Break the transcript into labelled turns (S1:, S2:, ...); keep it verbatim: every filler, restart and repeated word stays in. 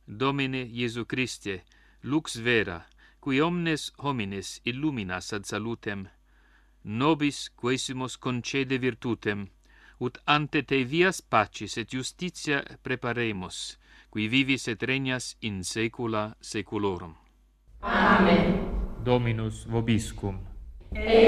S1: Domine Iesu Christe, lux vera, qui omnes homines illuminas ad salutem, nobis quaesimus concede virtutem, ut ante te vias pacis et justitia preparemus, qui vivis et regnas in saecula saeculorum.
S2: Amen.
S1: Dominus vobiscum.